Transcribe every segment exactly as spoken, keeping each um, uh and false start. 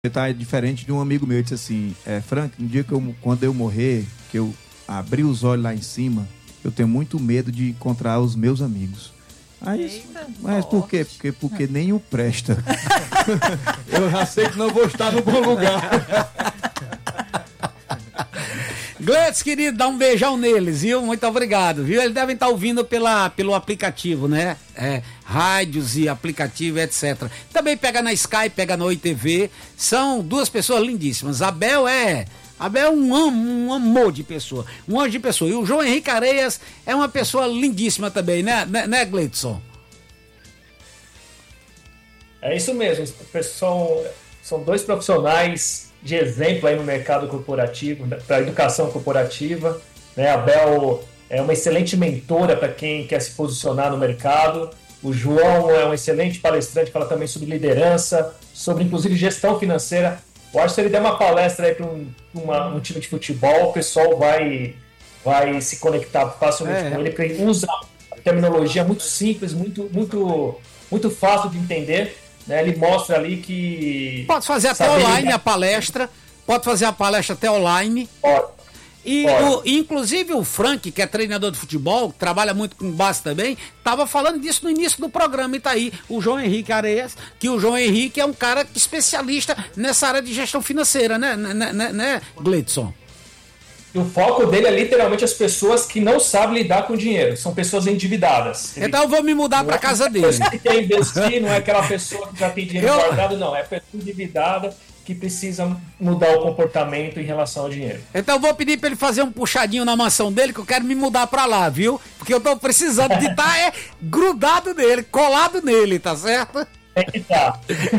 Você tá diferente de um amigo meu, ele disse assim, é, Frank, no dia que eu, quando eu morrer, que eu abrir os olhos lá em cima, eu tenho muito medo de encontrar os meus amigos. Aí, Eita, mas por quê? Porque, porque nenhum presta. Eu já sei que não vou estar no bom lugar. Gleitson, querido, dá um beijão neles, viu? Muito obrigado, viu? Eles devem estar ouvindo pela, pelo aplicativo, né? É, rádios e aplicativo, etcétera. Também pega na Sky, pega na Oi T V. São duas pessoas lindíssimas. Abel é... Abel é um, am, um amor de pessoa, um anjo de pessoa. E o João Henrique Areias é uma pessoa lindíssima também, né, né, né Gleitson? É isso mesmo. São, são dois profissionais de exemplo aí no mercado corporativo, para a educação corporativa. Né? A Abel é uma excelente mentora para quem quer se posicionar no mercado. O João é um excelente palestrante, fala também sobre liderança, sobre inclusive gestão financeira. Eu acho que se ele der uma palestra aí para um, um time de futebol, o pessoal vai, vai se conectar facilmente é. com ele, porque ele usa a terminologia muito simples, muito, muito, muito fácil de entender. Né? Ele mostra ali que... Pode fazer até online ele... a palestra, pode fazer a palestra até online. Pode. E o, inclusive o Frank, que é treinador de futebol, trabalha muito com base também, estava falando disso no início do programa, e tá aí o João Henrique Areias, que o João Henrique é um cara especialista nessa área de gestão financeira, né, né, né, né Gleitson? E o foco dele é literalmente as pessoas que não sabem lidar com dinheiro, são pessoas endividadas. Ele... Então eu vou me mudar para casa dele. Não é que quer investir, não é aquela pessoa que já tem dinheiro eu... guardado, não, é a pessoa endividada que precisa mudar o comportamento em relação ao dinheiro. Então eu vou pedir para ele fazer um puxadinho na mansão dele, que eu quero me mudar para lá, viu? Porque eu tô precisando de estar é, grudado nele, colado nele, tá certo? Tem que estar.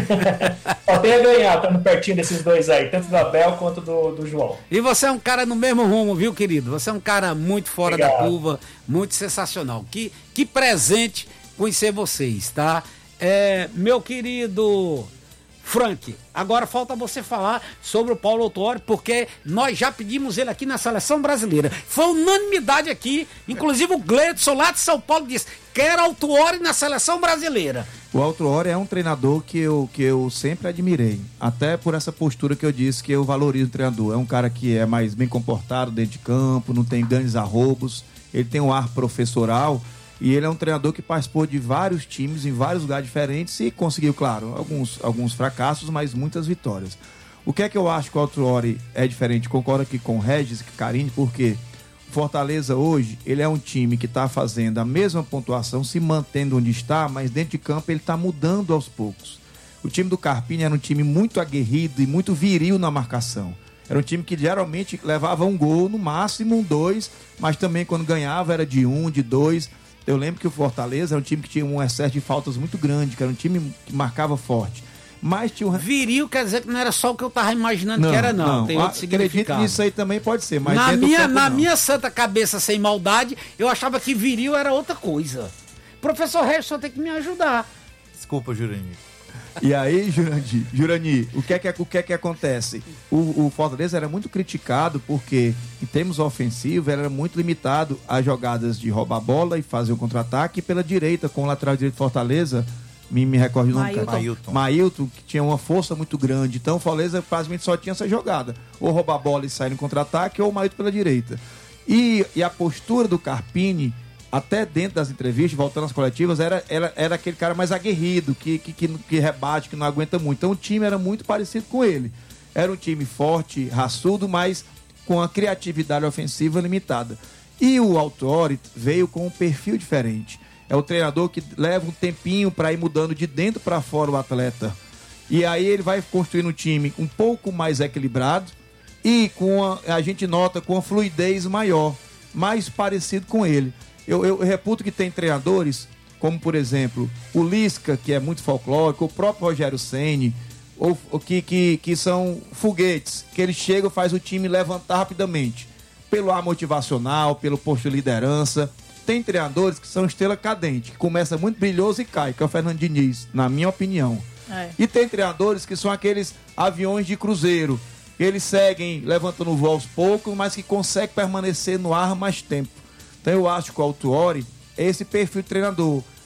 Só tem a ganhar, estando pertinho desses dois aí, tanto do Abel quanto do, do João. E você é um cara no mesmo rumo, viu, querido? Você é um cara muito fora Obrigado. da curva, muito sensacional. Que, que presente conhecer vocês, tá? É, meu querido... Frank, agora falta você falar sobre o Paulo Autuori, porque nós já pedimos ele aqui na seleção brasileira. Foi unanimidade aqui, inclusive o Gleitson lá de São Paulo disse: quer Autuori na seleção brasileira. O Autuori é um treinador que eu, que eu sempre admirei, até por essa postura que eu disse que eu valorizo o treinador. É um cara que é mais bem comportado dentro de campo, não tem grandes arroubos, ele tem um ar professoral. E ele é um treinador que participou de vários times em vários lugares diferentes e conseguiu, claro, alguns, alguns fracassos, mas muitas vitórias. O que é que eu acho que o Autuori é diferente? Concordo aqui com o Regis e Carine, porque o Fortaleza hoje, ele é um time que está fazendo a mesma pontuação, se mantendo onde está, mas dentro de campo ele está mudando aos poucos. O time do Carpini era um time muito aguerrido e muito viril na marcação. Era um time que geralmente levava um gol, no máximo um, dois, mas também quando ganhava era de um, de dois. Eu lembro que o Fortaleza era um time que tinha um excesso de faltas muito grande, que era um time que marcava forte. Mas tinha um... Viril quer dizer que não era só o que eu tava imaginando não, que era, não. não. Tem outro significado. Isso aí também pode ser, mas na minha, campo, na minha santa cabeça, sem maldade, eu achava que viril era outra coisa. Professor Regis, só tem que me ajudar. Desculpa, Jurandir. E aí, Jurandir, Jurandir, o que é que, o que, é que acontece? O, o Fortaleza era muito criticado porque, em termos ofensivos, era muito limitado a jogadas de roubar a bola e fazer o contra-ataque. E pela direita, com o lateral direito do Fortaleza, me, me recordo o nome. Mailton. Mailton, que tinha uma força muito grande. Então, o Fortaleza praticamente só tinha essa jogada. Ou roubar a bola e sair no contra-ataque, ou o Mailton pela direita. E, e a postura do Carpini, até dentro das entrevistas, voltando às coletivas, era, era, era aquele cara mais aguerrido, que, que, que, que rebate, que não aguenta muito. Então o time era muito parecido com ele. Era um time forte, raçudo, mas com a criatividade ofensiva limitada. E o Autuori veio com um perfil diferente. É o treinador que leva um tempinho para ir mudando de dentro para fora o atleta. E aí ele vai construindo um time um pouco mais equilibrado e com a, a gente nota com a fluidez maior, mais parecido com ele. Eu, eu reputo que tem treinadores, como por exemplo o Lisca, que é muito folclórico, o próprio Rogério Ceni, ou, ou que, que, que são foguetes, que ele chega e faz o time levantar rapidamente, pelo ar motivacional, pelo posto de liderança. Tem treinadores que são estrela cadente, que começa muito brilhoso e cai, que é o Fernando Diniz, na minha opinião. É. E tem treinadores que são aqueles aviões de cruzeiro, eles seguem levantando o voo aos poucos, mas que conseguem permanecer no ar mais tempo. Então eu acho que o Autuori é esse perfil de treinador.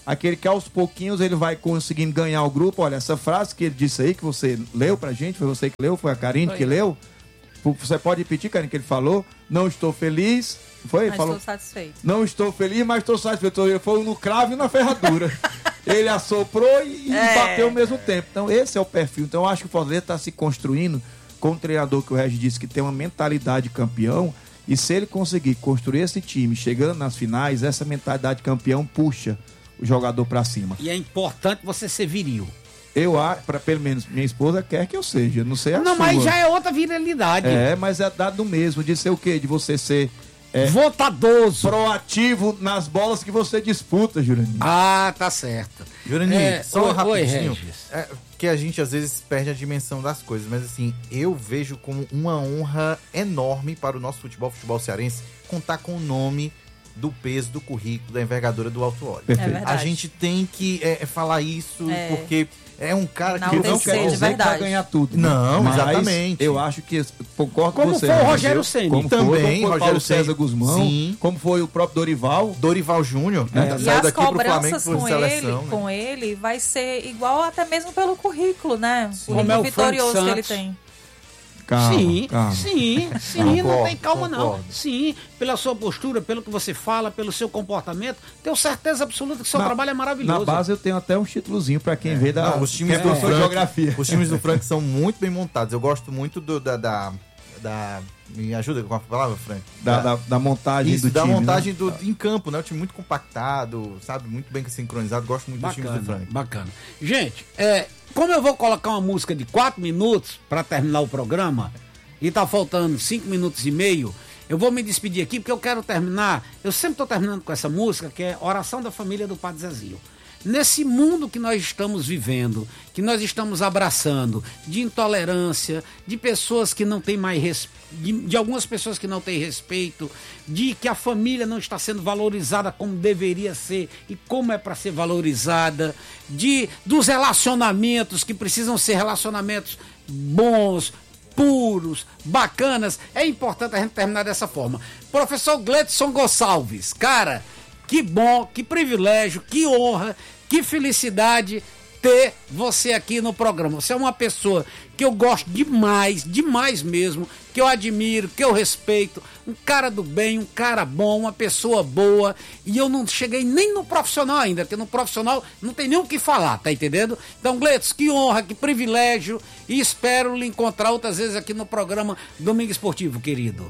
aquele que aos pouquinhos ele vai conseguindo ganhar o grupo. Olha, essa frase que ele disse aí, que você leu pra gente, foi você que leu, foi a Karine que leu. Você pode repetir, Karine, que ele falou? Não estou feliz. Foi? Mas falou, estou satisfeito. Não estou feliz, mas estou satisfeito. Ele foi no cravo e na ferradura. Ele assoprou e, é. e bateu ao mesmo tempo. Então, esse é o perfil. Então, eu acho que o Fortaleza está se construindo com um treinador que o Regis disse que tem uma mentalidade campeão. E se ele conseguir construir esse time, chegando nas finais, essa mentalidade campeão puxa o jogador para cima. E é importante você ser viril. Eu acho, pelo menos minha esposa quer que eu seja, não sei a Não, sua. mas já é outra virilidade. É, mas é dado mesmo, de ser o quê? De você ser... É, votadoso. Proativo nas bolas que você disputa, Jurani. Ah, tá certo. Jurani, é, só oi, rapidinho. Oi, é, que a gente às vezes perde a dimensão das coisas, mas assim, eu vejo como uma honra enorme para o nosso futebol, futebol cearense, contar com o nome do peso, do currículo, da envergadura do Alto Óleo. É a gente tem que é, falar isso é. porque é um cara não que não quer dizer que vai ganhar tudo. Né? Não, mas exatamente. Eu acho que, concordo como com você. Como foi o Rogério Ceni. Como também, foi, como foi Rogério Paulo Ceni. César Guzmão, Sim. como foi o próprio Dorival. Dorival Júnior, né? É. E as daqui cobranças pro com, seleção, ele, né? com ele vai ser igual até mesmo pelo currículo, né? O currículo é o vitorioso Frank que ele Santos. tem. Calma, sim, calma. sim, sim, Concordo, não tem calma concordo. não. Sim, pela sua postura, pelo que você fala, pelo seu comportamento, tenho certeza absoluta que seu Na- trabalho é maravilhoso. Na base eu tenho até um títulozinho pra quem vê da Não, os times quem do é professor de Frank, geografia. os times do Frank são muito bem montados. Eu gosto muito do, da, da, da- Me ajuda com a palavra, Frank? Da, da, da montagem Isso, do da time. montagem né? do, em campo, né? O time muito compactado, sabe? Muito bem sincronizado. Gosto muito dos times do Bacana, Frank. bacana. Gente, é, como eu vou colocar uma música de quatro minutos para terminar o programa, e tá faltando cinco minutos e meio, eu vou me despedir aqui porque eu quero terminar. Eu sempre estou terminando com essa música, que é Oração da Família do Padre Zezinho. Nesse mundo que nós estamos vivendo, que nós estamos abraçando, de intolerância, de pessoas que não têm mais respeito, de, de algumas pessoas que não têm respeito, de que a família não está sendo valorizada como deveria ser e como é para ser valorizada, de dos relacionamentos que precisam ser relacionamentos bons, puros, bacanas, é importante a gente terminar dessa forma. Professor Gledson Gonçalves, cara, que bom, que privilégio, que honra, que felicidade ter você aqui no programa. Você é uma pessoa que eu gosto demais, demais mesmo, que eu admiro, que eu respeito, um cara do bem, um cara bom, uma pessoa boa, e eu não cheguei nem no profissional ainda, porque no profissional não tem nem o que falar, tá entendendo? Então, Gleitson, que honra, que privilégio, e espero lhe encontrar outras vezes aqui no programa Domingo Esportivo, querido.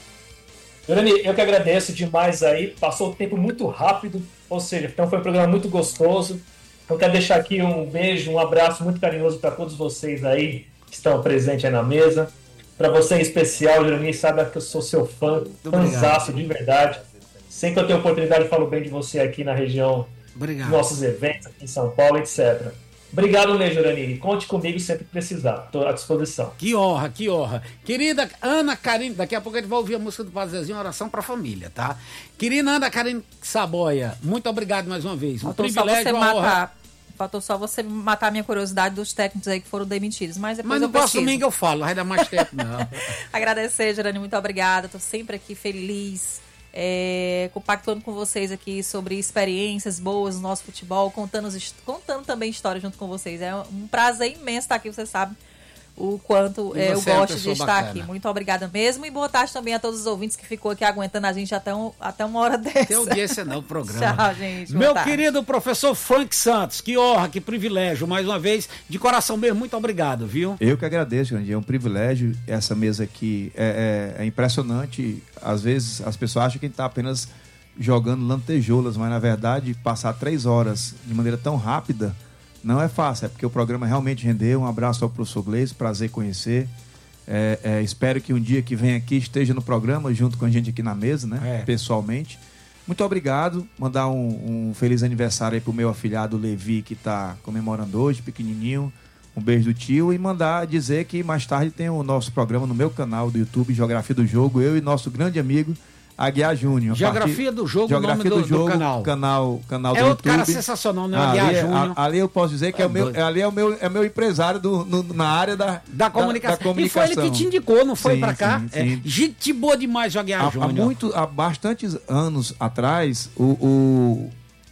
Jurani, eu que agradeço demais aí, passou o tempo muito rápido, ou seja, então foi um programa muito gostoso. Então quero deixar aqui um beijo, um abraço muito carinhoso para todos vocês aí que estão presentes aí na mesa. Para você em especial, Jurani, sabe que eu sou seu fã, fãzaço de verdade. Sempre que eu tenho oportunidade, falo bem de você aqui na região, Obrigado. dos nossos eventos aqui em São Paulo, etcétera. Obrigado, Ney, Jurani. Conte comigo sempre que precisar. Estou à disposição. Que honra, que honra. Querida Ana Karine, daqui a pouco a gente vai ouvir a música do Padre Zezinho, Oração para a Família, tá? Querida Ana Karine Saboia, muito obrigado mais uma vez. Um Faltou só privilégio, você uma honra. matar. Faltou só você matar a minha curiosidade dos técnicos aí que foram demitidos. Mas depois Mas eu no próximo pesquiso. domingo eu falo, vai dar mais tempo, não. Agradecer, Gerani, muito obrigada. Estou sempre aqui feliz, é, compactuando com vocês aqui sobre experiências boas no nosso futebol, contando, contando também histórias junto com vocês. É um prazer imenso estar aqui, você sabe o quanto E é, eu você é uma gosto de pessoa estar bacana. aqui. Muito obrigada mesmo. E boa tarde também a todos os ouvintes que ficou aqui aguentando a gente até, um, até uma hora dessa. Tem audiência não, o programa. Tchau, gente. Boa Meu tarde. querido professor Frank Santos, que honra, que privilégio. Mais uma vez, de coração mesmo, muito obrigado, viu? Eu que agradeço, Jandir. É um privilégio. Essa mesa aqui é, é- é impressionante. Às vezes as pessoas acham que a gente está apenas jogando lantejoulas, mas na verdade passar três horas de maneira tão rápida não é fácil. É porque o programa realmente rendeu. Um abraço ao professor Gleice, prazer conhecer. É, é, espero que um dia que vem aqui esteja no programa junto com a gente aqui na mesa, né? É. Pessoalmente. Muito obrigado. Mandar um, um feliz aniversário aí pro meu afilhado Levi, que está comemorando hoje, pequenininho. Um beijo do tio. E mandar dizer que mais tarde tem o nosso programa no meu canal do YouTube, Geografia do Jogo, eu e nosso grande amigo Aguiar Júnior. A Geografia do Jogo, Geografia o nome do, do, do Jogo, canal. canal, canal É do outro YouTube. cara sensacional, né? O ali, Aguiar é- Júnior. a- ali eu posso dizer que é, É o meu, doido. ali é o meu, é meu empresário do, no- na área da, Da comunicação. da- da E foi ele que te indicou, não foi Sim, pra cá? sim, É, sim. gente boa demais, o Há, Aguiar há Júnior. muito, há bastantes anos atrás, o, o-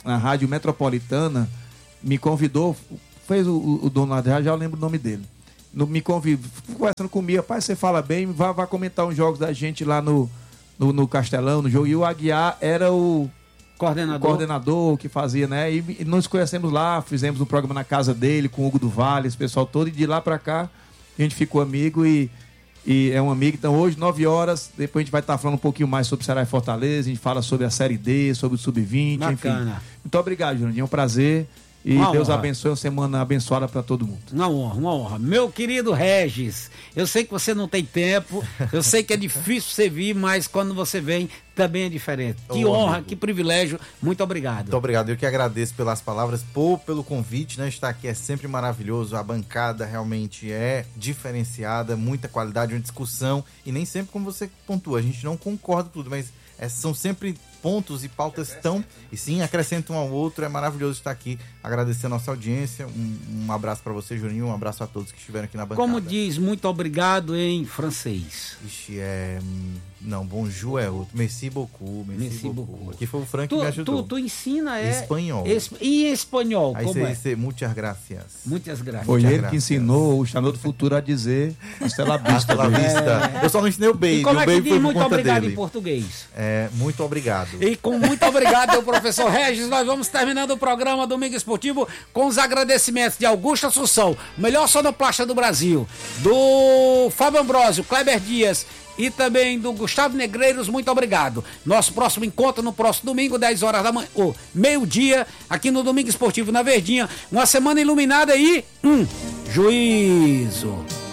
na Rádio Metropolitana, me convidou, fez o, o dono lá da rádio, já lembro o nome dele. No, me convidou, conversando comigo, pai, você fala bem, vai, vai comentar uns jogos da gente lá no, no, no Castelão, no jogo. E o Aguiar era o coordenador, o coordenador que fazia, né? E, e nós conhecemos lá, fizemos um programa na casa dele com o Hugo do Vale, esse pessoal todo, e de lá pra cá a gente ficou amigo e, e é um amigo. Então hoje, nove horas, depois a gente vai estar falando um pouquinho mais sobre Ceará e Fortaleza, a gente fala sobre a Série D, sobre o sub vinte, enfim. Muito obrigado, Jurandir, é um prazer. E uma Deus honra. Abençoe, uma semana abençoada para todo mundo. Uma honra, uma honra. Meu querido Regis, eu sei que você não tem tempo, eu sei que é difícil você vir, mas quando você vem, também é diferente. Que Ô, honra, amigo. Que privilégio. Muito obrigado. Muito obrigado. Eu que agradeço pelas palavras, por, pelo convite, né? Estar aqui é sempre maravilhoso. A bancada realmente é diferenciada, muita qualidade, uma discussão. E nem sempre, como você pontua, a gente não concorda tudo, mas é, são sempre pontos e pautas tão... E sim, acrescentam um ao outro. É maravilhoso estar aqui. Agradecer a nossa audiência. Um, um abraço para você, Juninho. Um abraço a todos que estiveram aqui na bancada. Como diz muito obrigado em francês? Ixi, é... Não, bonjour é outro. Merci beaucoup. Merci, Merci beaucoup. beaucoup. Aqui foi o Frank Tu, que me ajudou. tu, tu ensina é... Espanhol. Es, e em espanhol, Aí como você é? diz muitas gracias. Muitas graças. Foi Muchas ele gracias. que ensinou o Chanô do Futuro a dizer hasta la vista. Hasta la vista. Eu só não ensinei o baby. E como o é que baby diz foi por muito conta obrigado dele. em português? É, muito obrigado. E com muito obrigado ao professor Regis, nós vamos terminando o programa Domingo Esportivo com os agradecimentos de Augusto Assunção, melhor sonoplasta do Brasil, do Fábio Ambrosio, Kleber Dias e também do Gustavo Negreiros, muito obrigado. Nosso próximo encontro no próximo domingo, dez horas da manhã, ou meio-dia, aqui no Domingo Esportivo na Verdinha. Uma semana iluminada e um juízo.